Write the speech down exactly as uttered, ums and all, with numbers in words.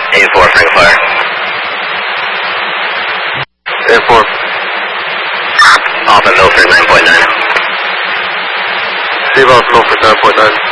eight four, Frank Fire. eight four. Off at Milford, nine point nine. Steve off Milford, nine point nine.